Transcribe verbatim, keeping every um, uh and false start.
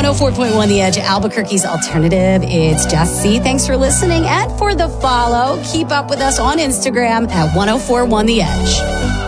oh four point one The Edge, Albuquerque's alternative. It's Jess C. Thanks for listening and for the follow. Keep up with us on Instagram at ten forty-one The Edge.